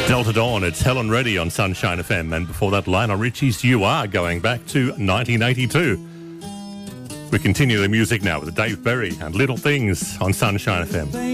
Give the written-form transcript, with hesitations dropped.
Delta Dawn, it's Helen Reddy on Sunshine FM. And before that, Lionel Richie's You Are, going back to 1982. We continue the music now with Dave Berry and Little Things on Sunshine FM.